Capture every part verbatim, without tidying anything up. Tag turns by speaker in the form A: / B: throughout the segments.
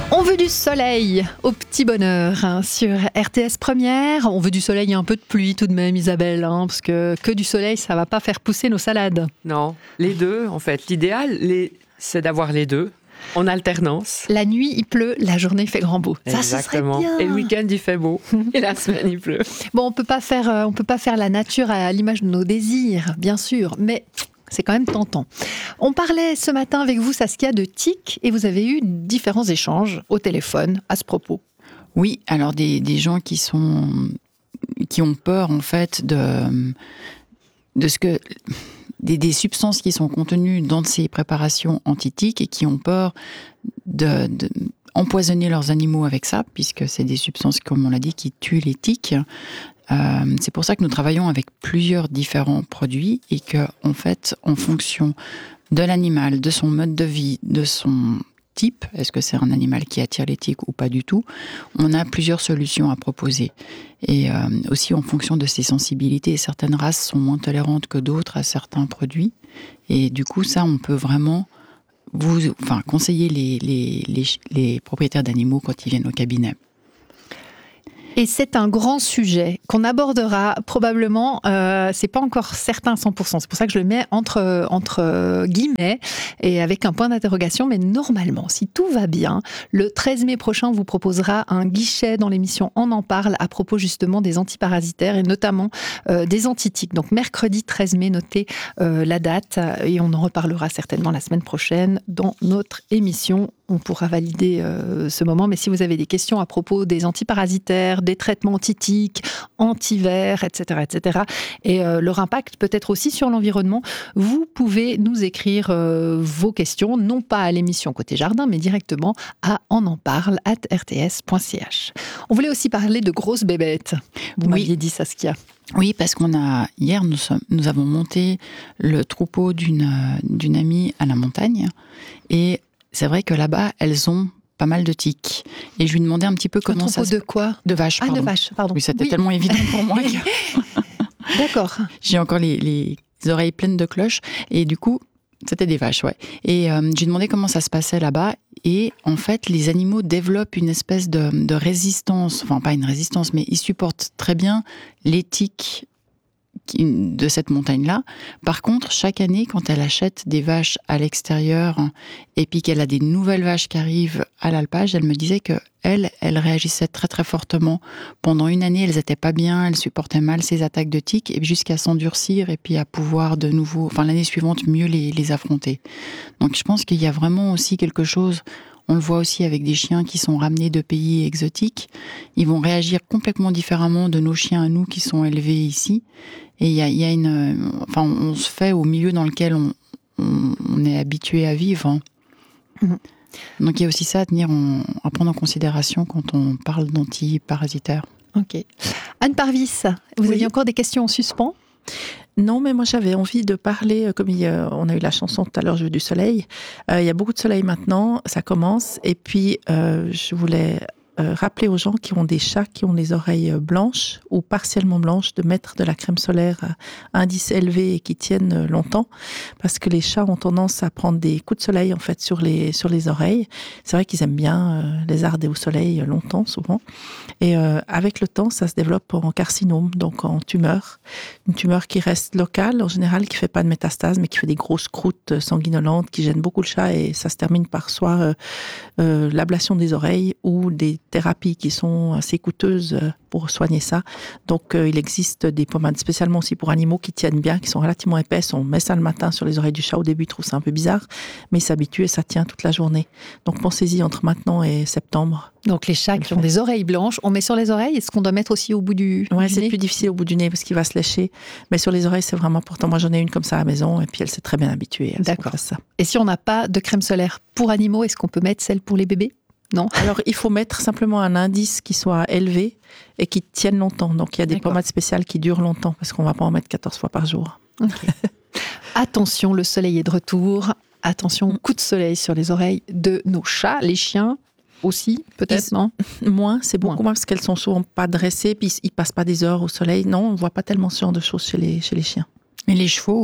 A: On veut du soleil au petit bonheur hein, sur R T S Première. On veut du soleil et un peu de pluie tout de même, Isabelle, hein, parce que que du soleil, ça va pas faire pousser nos salades.
B: Non, les deux en fait. L'idéal, les... c'est d'avoir les deux en alternance.
A: La nuit, il pleut, la journée, il fait grand beau.
B: Exactement.
A: Ça, ce serait bien.
B: Et le week-end, il fait beau. Et la semaine, il pleut.
A: Bon, on peut pas faire, euh, on peut pas faire la nature à l'image de nos désirs, bien sûr, mais c'est quand même tentant. On parlait ce matin avec vous, Saskia, de tics et vous avez eu différents échanges au téléphone à ce propos.
C: Oui, alors des, des gens qui sont qui ont peur en fait de de ce que des, des substances qui sont contenues dans ces préparations anti-tiques et qui ont peur de, de empoisonner leurs animaux avec ça, puisque c'est des substances, comme on l'a dit, qui tuent les tiques. Euh, c'est pour ça que nous travaillons avec plusieurs différents produits et que, en fait, en fonction de l'animal, de son mode de vie, de son type, est-ce que c'est un animal qui attire les tiques ou pas du tout, on a plusieurs solutions à proposer. Et euh, aussi en fonction de ses sensibilités, certaines races sont moins tolérantes que d'autres à certains produits. Et du coup, ça, on peut vraiment vous, enfin, conseiller les, les, les, les propriétaires d'animaux quand ils viennent au cabinet.
A: Et c'est un grand sujet qu'on abordera probablement, euh, c'est pas encore certain à cent pour cent, c'est pour ça que je le mets entre, entre guillemets et avec un point d'interrogation, mais normalement, si tout va bien, le treize mai prochain, on vous proposera un guichet dans l'émission On en parle à propos justement des antiparasitaires et notamment euh, des antitiques. Donc mercredi treize mai, notez euh, la date et on en reparlera certainement la semaine prochaine dans notre émission. On pourra valider euh, ce moment, mais si vous avez des questions à propos des antiparasitaires, des traitements anti-tiques, anti-vers, et cetera, et cetera, et euh, leur impact peut-être aussi sur l'environnement, vous pouvez nous écrire euh, vos questions, non pas à l'émission Côté Jardin, mais directement à on en parle arobase r t s point c h. On voulait aussi parler de grosses bébêtes. Vous
C: Oui.
A: m'aviez dit, Saskia.
C: Oui, parce qu'on a hier nous sommes, nous avons monté le troupeau d'une d'une amie à la montagne et c'est vrai que là-bas, elles ont pas mal de tiques. Et je lui demandais un petit peu comment ça...
A: Un troupeau de quoi ?
C: De vaches,
A: Ah,
C: pardon.
A: de vaches, pardon.
C: Oui, c'était
A: oui.
C: tellement évident pour moi que...
A: D'accord.
C: J'ai encore les, les oreilles pleines de cloches. Et du coup, c'était des vaches, ouais. Et euh, je lui demandais comment ça se passait là-bas. Et en fait, les animaux développent une espèce de, de résistance. Enfin, pas une résistance, mais ils supportent très bien les tiques de cette montagne-là. Par contre, chaque année, quand elle achète des vaches à l'extérieur et puis qu'elle a des nouvelles vaches qui arrivent à l'alpage, elle me disait que elle, elle réagissait très très fortement. Pendant une année, elles étaient pas bien, elles supportaient mal ces attaques de tiques et jusqu'à s'endurcir et puis à pouvoir de nouveau, enfin l'année suivante, mieux les, les affronter. Donc je pense qu'il y a vraiment aussi quelque chose. On le voit aussi avec des chiens qui sont ramenés de pays exotiques. Ils vont réagir complètement différemment de nos chiens à nous qui sont élevés ici. Et il y a, il y a une, enfin, on se fait au milieu dans lequel on, on, on est habitué à vivre. Mmh. Donc il y a aussi ça à tenir, en, à prendre en considération quand on parle d'antiparasitaires.
A: Ok. Anne Parvis, vous
D: oui.
A: aviez encore des questions en suspens ?
D: Non, mais moi j'avais envie de parler, comme il, euh, on a eu la chanson tout à l'heure, Je veux du soleil. Euh, il y a beaucoup de soleil maintenant, ça commence. Et puis, euh, je voulais euh, rappeler aux gens qui ont des chats qui ont les oreilles blanches ou partiellement blanches de mettre de la crème solaire à indice élevé et qui tiennent longtemps. Parce que les chats ont tendance à prendre des coups de soleil en fait sur les, sur les oreilles. C'est vrai qu'ils aiment bien euh, lézarder au soleil longtemps, souvent. Et euh, avec le temps, ça se développe en carcinome, donc en tumeur. Une tumeur qui reste locale, en général, qui ne fait pas de métastase, mais qui fait des grosses croûtes sanguinolentes, qui gênent beaucoup le chat, et ça se termine par soit euh, euh, l'ablation des oreilles ou des thérapies qui sont assez coûteuses pour soigner ça. Donc, euh, il existe des pommades spécialement aussi pour animaux qui tiennent bien, qui sont relativement épaisses. On met ça le matin sur les oreilles du chat. Au début, il trouve ça un peu bizarre, mais il s'habitue et ça tient toute la journée. Donc, pensez-y entre maintenant et septembre.
A: Donc, les chats qui ont des oreilles blanches, on met sur les oreilles. Est-ce qu'on doit mettre aussi au bout du,
D: ouais,
A: du
D: c'est
A: nez ?
D: plus difficile au bout du nez parce qu'il va se lécher. Mais sur les oreilles, c'est vraiment important. Moi, j'en ai une comme ça à la maison et puis elle s'est très bien habituée à
A: D'accord.
D: ça.
A: Et si on n'a pas de crème solaire pour animaux, est-ce qu'on peut mettre celle pour les bébés ? Non.
D: Alors, il faut mettre simplement un indice qui soit élevé et qui tienne longtemps. Donc, il y a des
A: D'accord.
D: pommades spéciales qui durent longtemps parce qu'on ne va pas en mettre quatorze fois par jour.
A: Okay. Attention, le soleil est de retour. Attention, coup de soleil sur les oreilles de nos chats, les chiens aussi, peut-être,
D: Ils,
A: non ?
D: Moins, c'est beaucoup
A: moins.
D: moins parce qu'elles sont souvent pas dressées, puis ils passent pas des heures au soleil. Non, on voit pas tellement ce genre de choses chez les, chez les chiens.
C: Mais les chevaux, oui.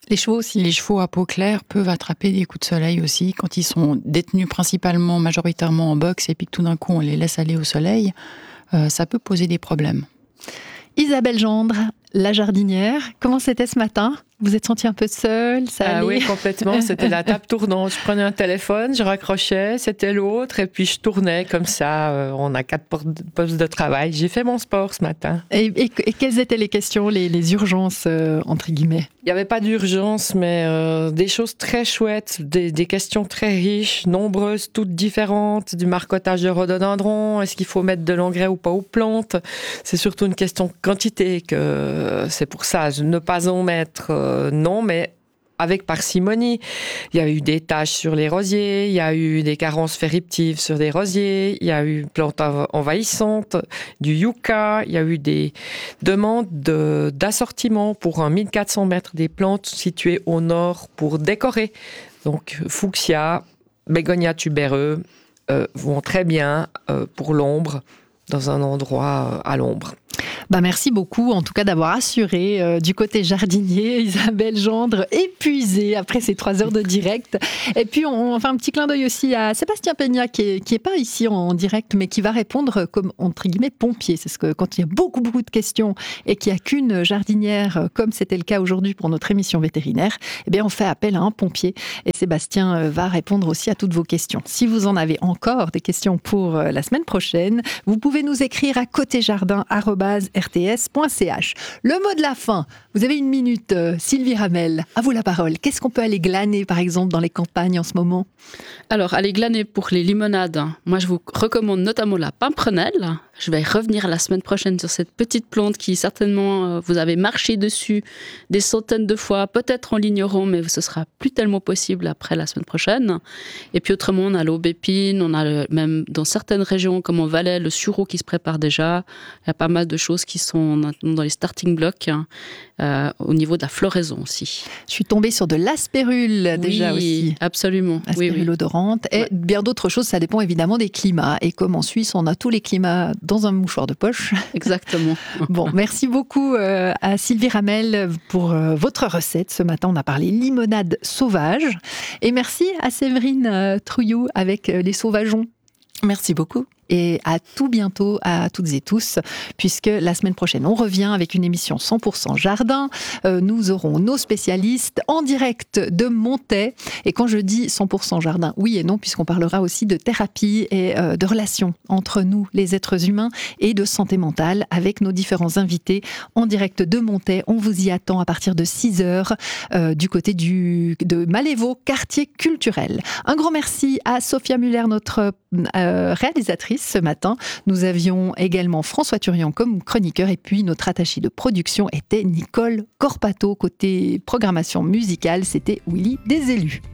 A: Les chevaux aussi.
C: Les chevaux à peau claire peuvent attraper des coups de soleil aussi quand ils sont détenus principalement, majoritairement en boxe et puis que tout d'un coup on les laisse aller au soleil. Euh, ça peut poser des problèmes.
A: Isabelle Gendre, la jardinière, comment c'était ce matin ? Vous êtes sentie un peu seule, ça allait ?
B: Ah oui, complètement. C'était la table tournante. Je prenais un téléphone, je raccrochais, c'était l'autre, et puis je tournais comme ça. Euh, on a quatre postes de travail. J'ai fait mon sport ce matin.
A: Et, et, et quelles étaient les questions, les, les urgences, euh, entre guillemets ?
B: Il n'y avait pas d'urgence, mais euh, des choses très chouettes, des, des questions très riches, nombreuses, toutes différentes, du marcottage de rhododendron, est-ce qu'il faut mettre de l'engrais ou pas aux plantes ? C'est surtout une question de quantité, que c'est pour ça, ne pas en mettre, euh, non, mais avec parcimonie. Il y a eu des taches sur les rosiers, il y a eu des carences fériptives sur des rosiers, il y a eu plantes envahissantes, du yucca, il y a eu des demandes de, d'assortiment pour un mille quatre cents mètres des plantes situées au nord pour décorer. Donc fuchsia, bégonia tubéreux euh, vont très bien euh, pour l'ombre, dans un endroit euh, à l'ombre.
A: Bah merci beaucoup, en tout cas, d'avoir assuré euh, du côté jardinier, Isabelle Gendre, épuisée après ces trois heures de direct. Et puis, on, on fait un petit clin d'œil aussi à Sébastien Peña, qui est, qui est pas ici en direct, mais qui va répondre comme, entre guillemets, pompier. C'est ce que, quand il y a beaucoup, beaucoup de questions et qu'il n'y a qu'une jardinière, comme c'était le cas aujourd'hui pour notre émission vétérinaire, eh bien, on fait appel à un pompier. Et Sébastien va répondre aussi à toutes vos questions. Si vous en avez encore des questions pour la semaine prochaine, vous pouvez nous écrire à côté jardin arobase r t s point c h. Le mot de la fin, vous avez une minute, euh, Sylvie Ramel, à vous la parole. Qu'est-ce qu'on peut aller glaner, par exemple, dans les campagnes en ce moment ?
E: Alors, aller glaner pour les limonades, moi je vous recommande notamment la pimprenelle. Je vais revenir la semaine prochaine sur cette petite plante qui certainement euh, vous avez marché dessus des centaines de fois, peut-être en l'ignorant, mais ce sera plus tellement possible après la semaine prochaine. Et puis autrement, on a l'aubépine, on a le, même dans certaines régions comme en Valais, le sureau qui se prépare déjà. Il y a pas mal de choses qui sont dans les starting blocks, euh, au niveau de la floraison aussi.
A: Je suis tombée sur de l'aspérule déjà
E: oui,
A: aussi.
E: Absolument.
A: Aspérule
E: oui, oui.
A: odorante et ouais. Bien d'autres choses, ça dépend évidemment des climats. Et comme en Suisse, on a tous les climats dans un mouchoir de poche.
E: Exactement.
A: Bon, merci beaucoup euh, à Sylvie Ramel pour euh, votre recette. Ce matin, on a parlé limonade sauvage. Et merci à Séverine euh, Trouillou avec euh, les sauvageons.
D: Merci beaucoup.
A: Et à tout bientôt à toutes et tous, puisque la semaine prochaine, on revient avec une émission cent pour cent jardin. Euh, nous aurons nos spécialistes en direct de Montaix. Et quand je dis cent pour cent jardin, oui et non, puisqu'on parlera aussi de thérapie et euh, de relations entre nous, les êtres humains, et de santé mentale avec nos différents invités en direct de Montaix. On vous y attend à partir de six heures euh, du côté du, de Malévo, quartier culturel. Un grand merci à Sophia Muller, notre euh, réalisatrice. Ce matin, nous avions également François Turian comme chroniqueur et puis notre attachée de production était Nicole Corpato. Côté programmation musicale, c'était Willy Desélus.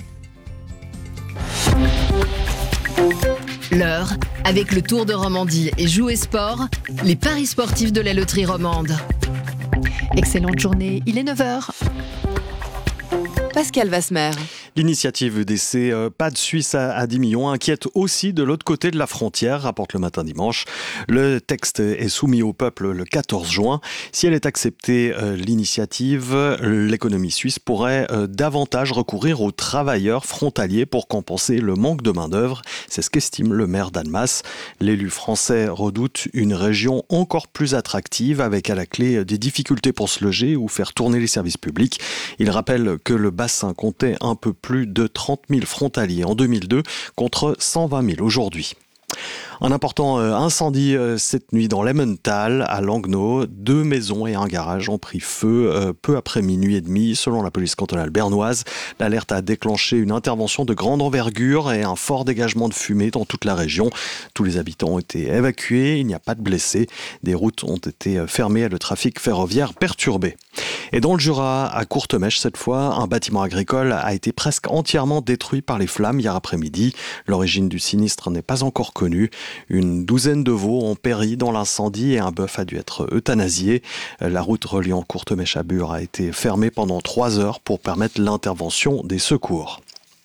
F: L'heure, avec le Tour de Romandie et Jouer Sport, les paris sportifs de la loterie romande.
A: Excellente journée, il est neuf heures.
F: Pascal Vasmer.
G: L'initiative d'essai euh, Pas de Suisse à, à dix millions inquiète aussi de l'autre côté de la frontière, rapporte le Matin Dimanche. Le texte est soumis au peuple le quatorze juin. Si elle est acceptée, euh, l'initiative, l'économie suisse pourrait euh, davantage recourir aux travailleurs frontaliers pour compenser le manque de main-d'œuvre. C'est ce qu'estime le maire d'Annemasse. L'élu français redoute une région encore plus attractive avec à la clé des difficultés pour se loger ou faire tourner les services publics. Il rappelle que le bassin comptait un peu plus de trente mille frontaliers en deux mille deux contre cent vingt mille aujourd'hui. Un important incendie cette nuit dans l'Emmental, à Langnau. Deux maisons et un garage ont pris feu peu après minuit et demi, selon la police cantonale bernoise. L'alerte a déclenché une intervention de grande envergure et un fort dégagement de fumée dans toute la région. Tous les habitants ont été évacués, il n'y a pas de blessés. Des routes ont été fermées et le trafic ferroviaire perturbé. Et dans le Jura, à Courtemêche cette fois, un bâtiment agricole a été presque entièrement détruit par les flammes hier après-midi. L'origine du sinistre n'est pas encore connue. Une douzaine de veaux ont péri dans l'incendie et un bœuf a dû être euthanasié. La route reliant Courtemêche à Bure a été fermée pendant trois heures pour permettre l'intervention des secours.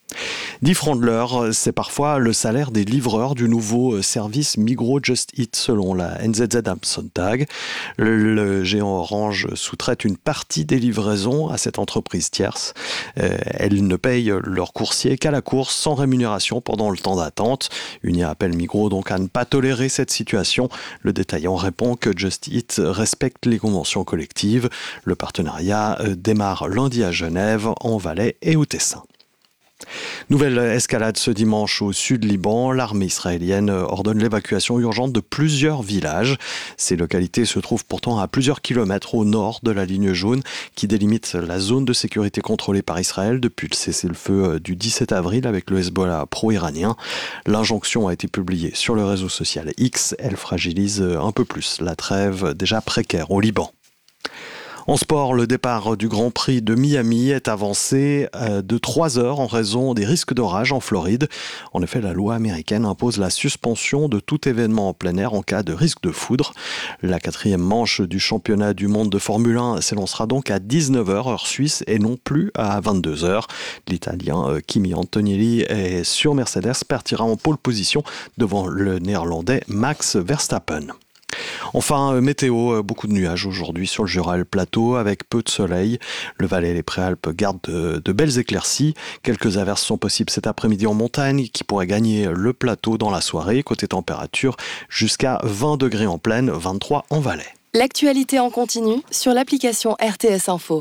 G: dix francs de l'heure, c'est parfois le salaire des livreurs du nouveau service Migros Just Eat selon la N Z Z Am Sonntag. Le, le géant Orange sous-traite une partie des livraisons à cette entreprise tierce. Euh, elles ne payent leurs coursiers qu'à la course sans rémunération pendant le temps d'attente. Unia appelle Migros donc à ne pas tolérer cette situation. Le détaillant répond que Just Eat respecte les conventions collectives. Le partenariat démarre lundi à Genève, en Valais et au Tessin. Nouvelle escalade ce dimanche au sud Liban. L'armée israélienne ordonne l'évacuation urgente de plusieurs villages. Ces localités se trouvent pourtant à plusieurs kilomètres au nord de la ligne jaune qui délimite la zone de sécurité contrôlée par Israël depuis le cessez-le-feu du dix-sept avril avec le Hezbollah pro-iranien. L'injonction a été publiée sur le réseau social X. Elle fragilise un peu plus la trêve déjà précaire au Liban. En sport, le départ du Grand Prix de Miami est avancé de trois heures en raison des risques d'orage en Floride. En effet, la loi américaine impose la suspension de tout événement en plein air en cas de risque de foudre. La quatrième manche du championnat du monde de Formule un s'élancera donc à dix-neuf heures heure suisse et non plus à vingt-deux heures. L'Italien Kimi Antonelli est sur Mercedes partira en pole position devant le Néerlandais Max Verstappen. Enfin, météo, beaucoup de nuages aujourd'hui sur le Jura et le plateau avec peu de soleil. Le Valais et les Préalpes gardent de, de belles éclaircies. Quelques averses sont possibles cet après-midi en montagne qui pourraient gagner le plateau dans la soirée. Côté température, jusqu'à vingt degrés en plaine, vingt-trois en Valais.
H: L'actualité en continu sur l'application R T S Info.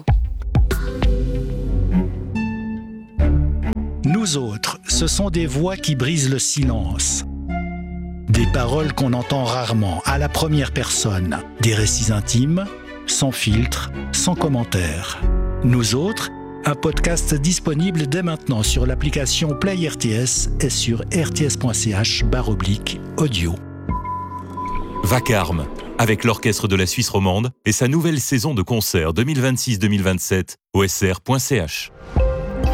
I: Nous autres, ce sont des voix qui brisent le silence. Des paroles qu'on entend rarement, à la première personne. Des récits intimes, sans filtre, sans commentaire. Nous autres, un podcast disponible dès maintenant sur l'application Play R T S et sur rts.ch barre oblique audio.
J: Vacarme, avec l'Orchestre de la Suisse romande et sa nouvelle saison de concerts deux mille vingt-six deux mille vingt-sept au s r point c h.